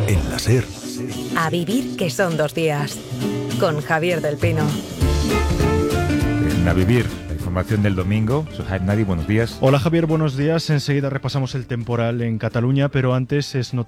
en la SER. A vivir, que son 2 días. Con Javier del Pino. A vivir, la información del domingo. Soy Jaime Nadi, buenos días. Hola Javier, buenos días. Enseguida repasamos el temporal en Cataluña, pero antes es noticia.